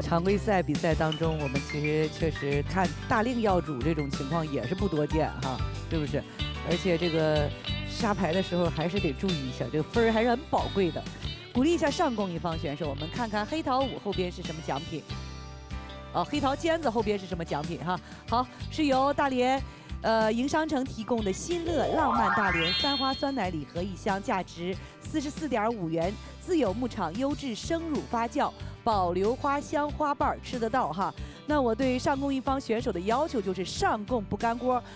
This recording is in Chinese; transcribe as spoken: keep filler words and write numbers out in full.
常规赛比赛当中，我们其实确实看大令要主这种情况也是不多见哈，是不是？而且这个杀牌的时候还是得注意一下，这个分儿还是很宝贵的。鼓励一下上供一方选手，我们看看黑桃五后边是什么奖品。哦，黑桃尖子后边是什么奖品哈？好，是由大连。 呃，营商城提供的新乐浪漫大连三花酸奶礼盒一箱，价值四十四点五元，自有牧场优质生乳发酵，保留花香花瓣吃得到哈。那我对上供一方选手的要求就是上供不干锅，